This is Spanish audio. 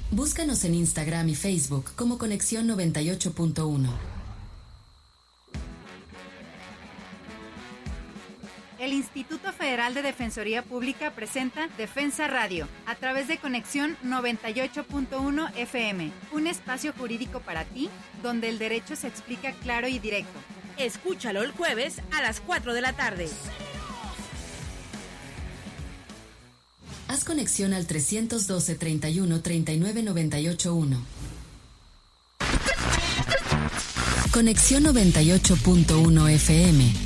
Búscanos en Instagram y Facebook como Conexión 98.1. El Instituto Federal de Defensoría Pública presenta Defensa Radio, a través de Conexión 98.1 FM, un espacio jurídico para ti, donde el derecho se explica claro y directo. Escúchalo el jueves a las 4 de la tarde. Haz conexión al 312 31 39 981. Conexión 98.1 FM.